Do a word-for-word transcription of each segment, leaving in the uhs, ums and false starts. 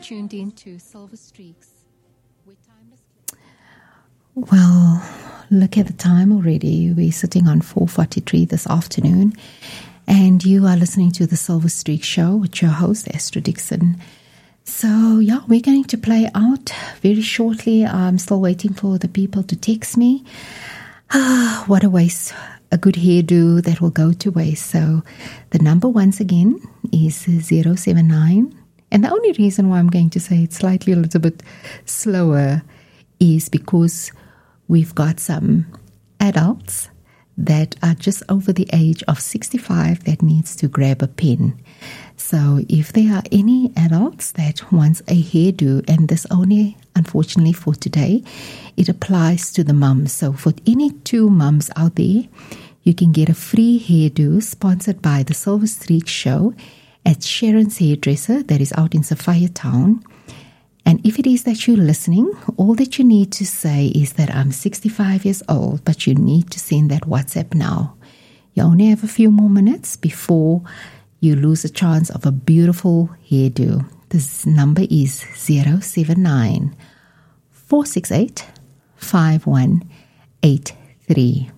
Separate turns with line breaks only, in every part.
tuned in to Silver Streaks.
Well, look at the time already. We're sitting on four forty-three this afternoon, and you are listening to the Silver Streak Show with your host, Esther Dixon. So, yeah, we're going to play out very shortly. I'm still waiting for the people to text me. Ah, what a waste. A good hairdo that will go to waste. So, the number once again is zero seven nine. And the only reason why I'm going to say it slightly a little bit slower is because we've got some adults that are just over the age of sixty-five that needs to grab a pen. So if there are any adults that wants a hairdo, and this only, unfortunately for today, it applies to the mums. So for any two mums out there, you can get a free hairdo sponsored by the Silver Streak Show at Sharon's Hairdresser that is out in Sophia Town. And if it is that you're listening, all that you need to say is that I'm sixty-five years old, but you need to send that WhatsApp now. You only have a few more minutes before you lose a chance of a beautiful hairdo. This number is zero seven nine, four six eight, five one eight three.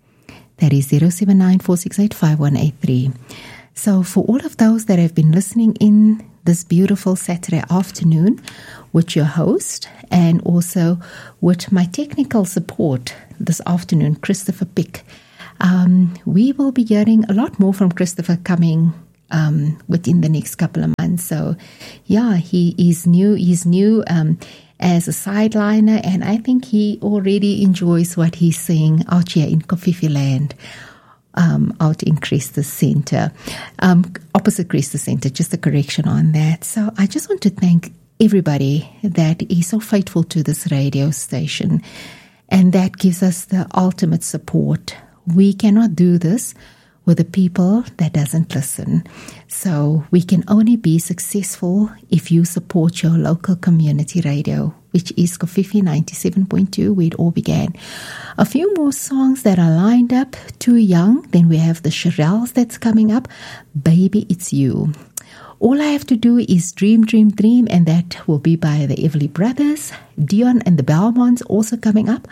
That is zero seven nine, four six eight, five one eight three. So for all of those that have been listening in this beautiful Saturday afternoon with your host, and also with my technical support this afternoon, Christopher Pick. Um, we will be hearing a lot more from Christopher coming um, within the next couple of months. So, yeah, he is new. He's new um, as a sideliner, and I think he already enjoys what he's saying out here in Kofifi Land. Um, out in Cresta Center, um, opposite Cresta Center, just a correction on that. So I just want to thank everybody that is so faithful to this radio station, and that gives us the ultimate support. We cannot do this with the people that doesn't listen. So we can only be successful if you support your local community radio, which is Kofifi ninety-seven point two, where it all began. A few more songs that are lined up. Too Young. Then we have the Shirelles that's coming up. Baby, It's You. All I Have to Do is Dream, Dream, Dream, and that will be by the Everly Brothers. Dion and the Belmonts also coming up.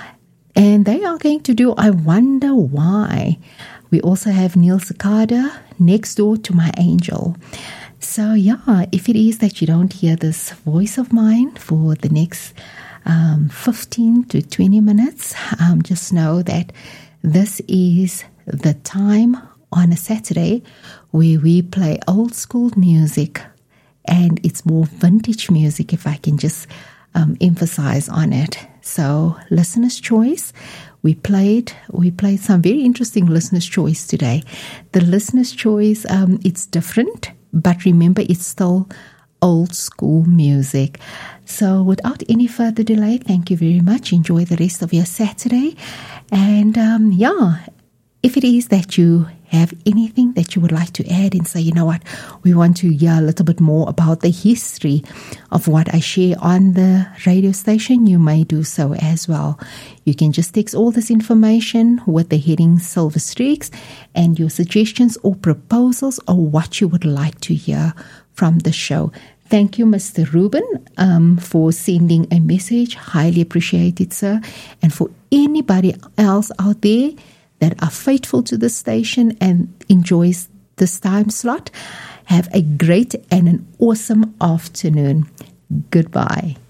And they are going to do I Wonder Why. We also have Neil Cicada, Next Door to My Angel. So, yeah, if it is that you don't hear this voice of mine for the next um, fifteen to twenty minutes, um, just know that this is the time on a Saturday where we play old school music, and it's more vintage music, if I can just um, emphasize on it. So, listener's choice. We played we played some very interesting listener's choice today. The listener's choice, um, it's different, but remember, it's still old school music. So without any further delay, thank you very much. Enjoy the rest of your Saturday. And um, yeah, if it is that you have anything that you would like to add and say, you know what, we want to hear a little bit more about the history of what I share on the radio station, you may do so as well. You can just text all this information with the heading Silver Streaks and your suggestions or proposals or what you would like to hear from the show. Thank you, Mister Ruben, um, for sending a message. Highly appreciated, sir. And for anybody else out there that are faithful to the station and enjoys this time slot, have a great and an awesome afternoon. Goodbye.